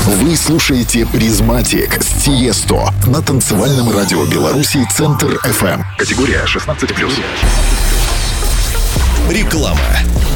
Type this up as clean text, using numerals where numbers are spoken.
Вы слушаете «Призматик» с Тиесто на танцевальном радио Беларуси Центр FM. Категория 16+. Реклама.